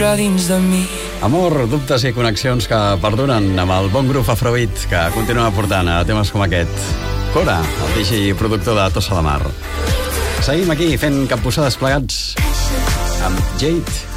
viure dins de mi. Amor, dubtes i connexions que perduren amb el bon grup Afrobeat que continua aportant a temes com aquest. Cora, el DJ i productor de Tossa de Mar. Seguim aquí fent capbussades plegats amb Jade